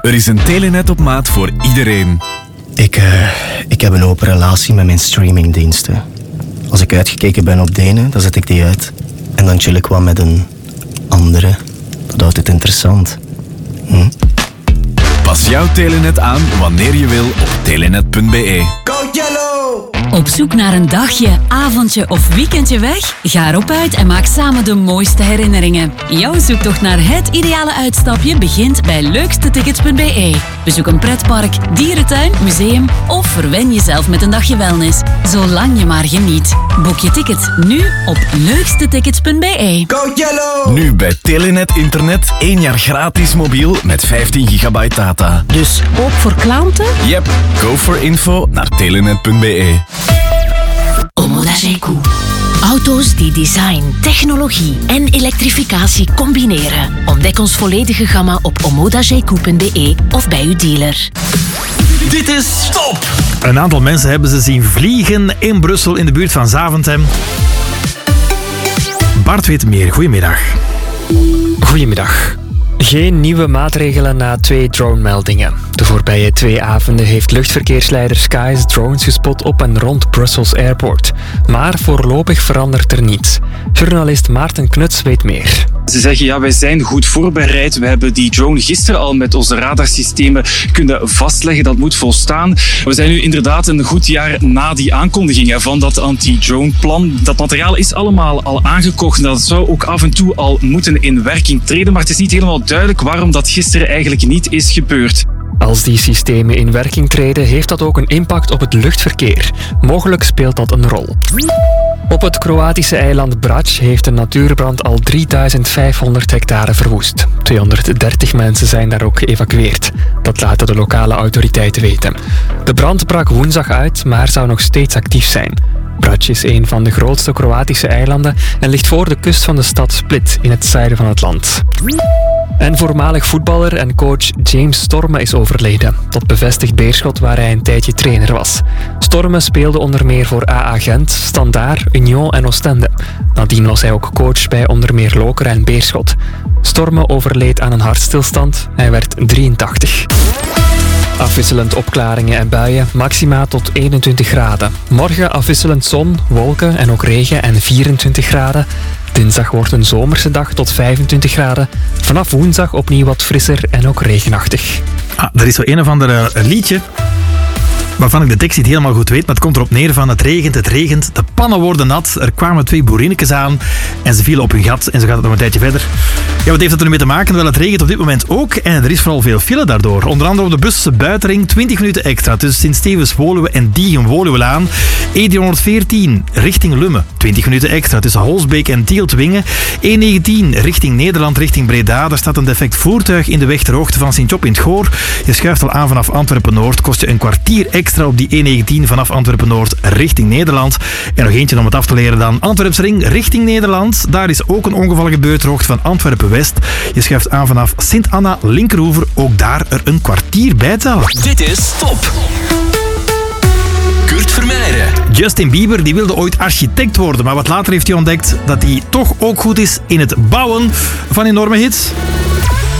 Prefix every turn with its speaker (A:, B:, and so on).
A: Er is een Telenet op maat voor iedereen.
B: Ik heb een open relatie met mijn streamingdiensten. Als ik uitgekeken ben op de ene, dan zet ik die uit. En dan chill ik wat met een andere. Dat houdt het interessant.
A: Pas jouw Telenet aan wanneer je wil op telenet.be.
C: Go Yellow!
D: Op zoek naar een dagje, avondje of weekendje weg? Ga erop uit en maak samen de mooiste herinneringen. Jouw zoektocht naar het ideale uitstapje begint bij leukstetickets.be. Bezoek een pretpark, dierentuin, museum of verwen jezelf met een dagje wellness. Zolang je maar geniet. Boek je tickets nu op leukstetickets.be.
C: Go Yellow!
A: Nu bij Telenet Internet 1 jaar gratis mobiel met 15 gigabyte data.
E: Dus ook voor klanten?
A: Yep, go for info naar telenet.be.
F: Omoda GQ. Auto's die design, technologie en elektrificatie combineren. Ontdek ons volledige gamma op omodagq.be of bij uw dealer.
C: Dit is Top!
G: Een aantal mensen hebben ze zien vliegen in Brussel in de buurt van Zaventem. Bart weet meer. Goedemiddag.
H: Goedemiddag. Geen nieuwe maatregelen na 2 drone-meldingen. De voorbije 2 avonden heeft luchtverkeersleider Skies drones gespot op en rond Brussels Airport. Maar voorlopig verandert er niets. Journalist Maarten Knuts weet meer.
I: Ze zeggen, ja, wij zijn goed voorbereid. We hebben die drone gisteren al met onze radarsystemen kunnen vastleggen. Dat moet volstaan. We zijn nu inderdaad een goed jaar na die aankondiging van dat anti-drone-plan. Dat materiaal is allemaal al aangekocht. Dat zou ook af en toe al moeten in werking treden. Maar het is niet helemaal duidelijk waarom dat gisteren eigenlijk niet is gebeurd.
H: Als die systemen in werking treden, heeft dat ook een impact op het luchtverkeer. Mogelijk speelt dat een rol. Op het Kroatische eiland Brač heeft een natuurbrand al 3500 hectare verwoest. 230 mensen zijn daar ook geëvacueerd. Dat laten de lokale autoriteiten weten. De brand brak woensdag uit, maar zou nog steeds actief zijn. Brač is een van de grootste Kroatische eilanden en ligt voor de kust van de stad Split in het zuiden van het land. En voormalig voetballer en coach James Storme is overleden. Dat bevestigt Beerschot, waar hij een tijdje trainer was. Storme speelde onder meer voor AA Gent, Standaard, Union en Oostende. Nadien was hij ook coach bij onder meer Lokeren en Beerschot. Storme overleed aan een hartstilstand. Hij werd 83. Afwisselend opklaringen en buien, maxima tot 21 graden. Morgen afwisselend zon, wolken en ook regen en 24 graden. Dinsdag wordt een zomerse dag tot 25 graden. Vanaf woensdag opnieuw wat frisser en ook regenachtig.
G: Er is zo een of ander liedje waarvan ik de tekst niet helemaal goed weet, maar het komt erop neer van het regent, de pannen worden nat, er kwamen 2 boerinnetjes aan en ze vielen op hun gat en zo gaat het nog een tijdje verder. Ja, wat heeft dat er nu mee te maken? Wel, het regent op dit moment ook en er is vooral veel file daardoor. Onder andere op de Brusselse buitenring 20 minuten extra tussen Sint-Stevens-Woluwe en Diegen-Woluwelaan. E314 richting Lummen 20 minuten extra tussen Holsbeek en Tieltwingen. E19 richting Nederland, richting Breda. Daar staat een defect voertuig in de weg ter hoogte van Sint-Job in het Goor. Je schuift al aan vanaf Antwerpen-Noord, kost je een kwartier extra op die E19 vanaf Antwerpen-Noord richting Nederland. En nog eentje om het af te leren dan. Antwerpsring richting Nederland. Daar is ook een ongeval gebeurd ter hoogte van Antwerpen-West. Je schuift aan vanaf Sint-Anna, Linkeroever. Ook daar er een kwartier bij tellen.
C: Dit is Top! Kurt Vermeijden.
G: Justin Bieber die wilde ooit architect worden, maar wat later heeft hij ontdekt dat hij toch ook goed is in het bouwen van enorme hits.